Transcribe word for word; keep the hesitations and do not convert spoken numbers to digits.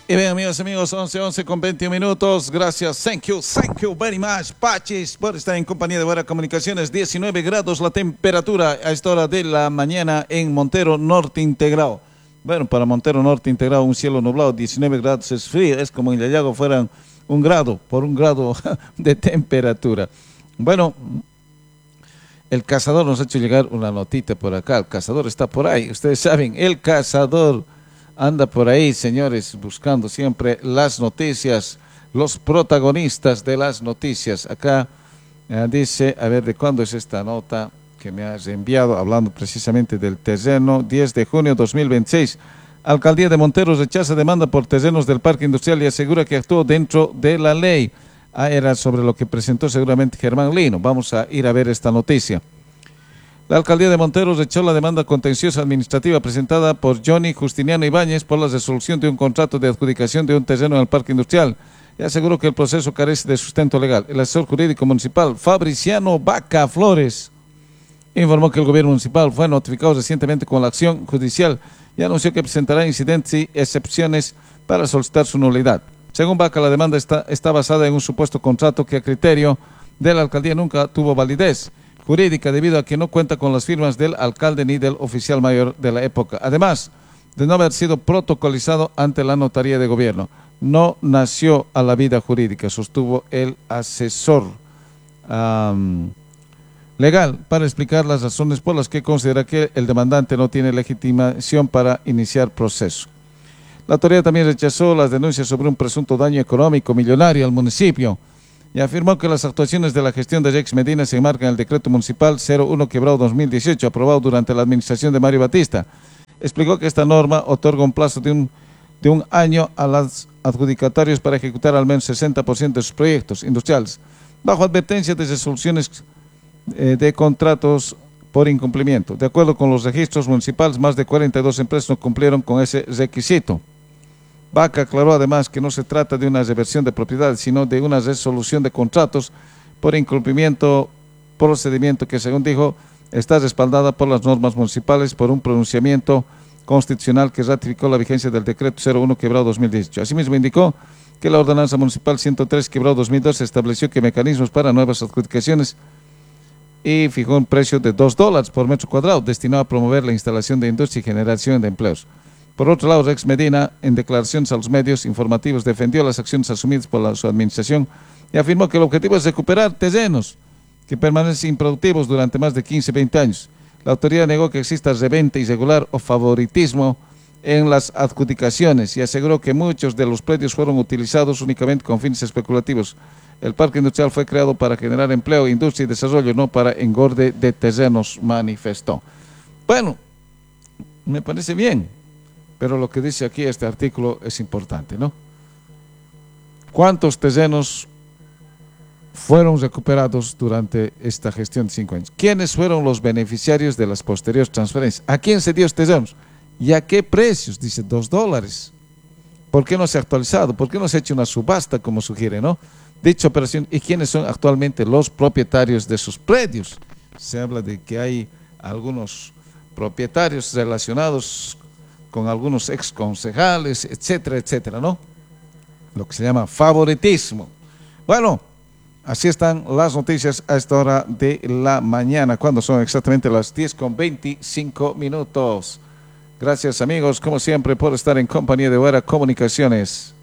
Y bien, amigos, amigos, once, once con veinte minutos. Gracias, thank you, thank you very much, Pachis, por estar en compañía de Buenas Comunicaciones. diecinueve grados la temperatura a esta hora de la mañana en Montero Norte Integrado. Bueno, para Montero Norte Integrado, un cielo nublado, diecinueve grados es frío, es como en Yayago fueran un grado, por un grado de temperatura. Bueno, el cazador nos ha hecho llegar una notita por acá. El cazador está por ahí, ustedes saben, el cazador anda por ahí, señores, buscando siempre las noticias, los protagonistas de las noticias. Acá eh, dice, a ver, ¿de cuándo es esta nota que me has enviado? Hablando precisamente del terreno, diez de junio de dos mil veintiséis. Alcaldía de Montero rechaza demanda por terrenos del Parque Industrial y asegura que actuó dentro de la ley. Ah, era sobre lo que presentó seguramente Germán Lino. Vamos a ir a ver esta noticia. La alcaldía de Montero rechazó la demanda contenciosa administrativa presentada por Johnny Justiniano Ibáñez por la resolución de un contrato de adjudicación de un terreno en el Parque Industrial y aseguró que el proceso carece de sustento legal. El asesor jurídico municipal, Fabriciano Vaca Flores, informó que el gobierno municipal fue notificado recientemente con la acción judicial y anunció que presentará incidentes y excepciones para solicitar su nulidad. Según Vaca, la demanda está, está basada en un supuesto contrato que a criterio de la alcaldía nunca tuvo validez jurídica debido a que no cuenta con las firmas del alcalde ni del oficial mayor de la época, además de no haber sido protocolizado ante la notaría de gobierno. No nació a la vida jurídica, sostuvo el asesor um, legal para explicar las razones por las que considera que el demandante no tiene legitimación para iniciar proceso. La autoridad también rechazó las denuncias sobre un presunto daño económico millonario al municipio y afirmó que las actuaciones de la gestión de Rex Medina se enmarcan en el decreto municipal cero uno quebrado dos mil dieciocho, aprobado durante la administración de Mario Batista. Explicó que esta norma otorga un plazo de un, de un año a los adjudicatarios para ejecutar al menos sesenta por ciento de sus proyectos industriales, bajo advertencia de resoluciones eh, de contratos por incumplimiento. De acuerdo con los registros municipales, más de cuarenta y dos empresas no cumplieron con ese requisito. Vaca aclaró además que no se trata de una reversión de propiedades, sino de una resolución de contratos por incumplimiento, procedimiento que, según dijo, está respaldada por las normas municipales por un pronunciamiento constitucional que ratificó la vigencia del decreto cero uno quebrado dos mil dieciocho. Asimismo indicó que la ordenanza municipal ciento tres quebrado dos mil doce estableció que mecanismos para nuevas adjudicaciones y fijó un precio de dos dólares por metro cuadrado destinado a promover la instalación de industria y generación de empleos. Por otro lado, Rex Medina, en declaraciones a los medios informativos, defendió las acciones asumidas por la, su administración y afirmó que el objetivo es recuperar terrenos que permanecen improductivos durante más de quince, veinte años. La autoridad negó que exista reventa irregular o favoritismo en las adjudicaciones y aseguró que muchos de los predios fueron utilizados únicamente con fines especulativos. El parque industrial fue creado para generar empleo, industria y desarrollo, no para engorde de terrenos, manifestó. Bueno, me parece bien. Pero lo que dice aquí este artículo es importante, ¿no? ¿Cuántos terrenos fueron recuperados durante esta gestión de cinco años? ¿Quiénes fueron los beneficiarios de las posteriores transferencias? ¿A quién se dio estos terrenos? ¿Y a qué precios? Dice dos dólares. ¿Por qué no se ha actualizado? ¿Por qué no se ha hecho una subasta como sugiere, no? Dicha operación. ¿Y quiénes son actualmente los propietarios de sus predios? Se habla de que hay algunos propietarios relacionados con algunos exconcejales, etcétera, etcétera, ¿no? Lo que se llama favoritismo. Bueno, así están las noticias a esta hora de la mañana, cuando son exactamente las diez con veinticinco minutos. Gracias, amigos, como siempre, por estar en compañía de Buenas Comunicaciones.